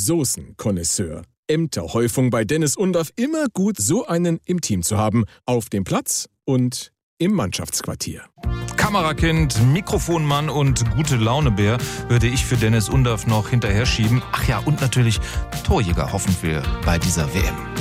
Soßenkonnoisseur. Ämterhäufung bei Dennis Undaff, immer gut, so einen im Team zu haben. Auf dem Platz und im Mannschaftsquartier. Kamerakind, Mikrofonmann und gute Launebär würde ich für Dennis Undaff noch hinterher schieben. Ach ja, und natürlich Torjäger hoffen wir bei dieser WM.